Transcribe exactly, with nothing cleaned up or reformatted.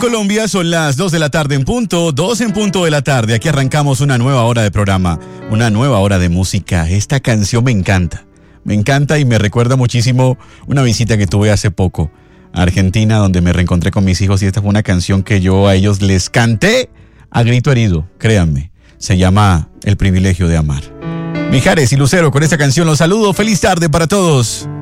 Colombia son las dos de la tarde en punto, dos en punto de la tarde. Aquí arrancamos una nueva hora de programa, una nueva hora de música. Esta canción me encanta, me encanta y me recuerda muchísimo una visita que tuve hace poco a Argentina, donde me reencontré con mis hijos y esta fue una canción que yo a ellos les canté a grito herido, créanme. Se llama El privilegio de amar. Mijares y Lucero, con esta canción los saludo. Feliz tarde para todos.